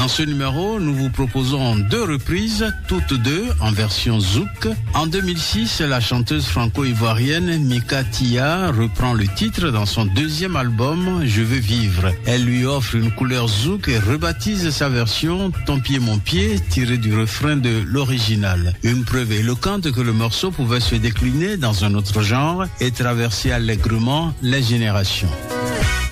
Dans ce numéro, nous vous proposons 2 reprises, toutes 2 en version zouk. En 2006, la chanteuse franco-ivoirienne Mika Tia reprend le titre dans son 2e album Je veux vivre. Elle lui offre une couleur zouk et rebaptise sa version Ton pied mon pied, tiré du refrain de l'original. Une preuve éloquente que le morceau pouvait se décliner dans un autre genre et traverser allègrement les générations.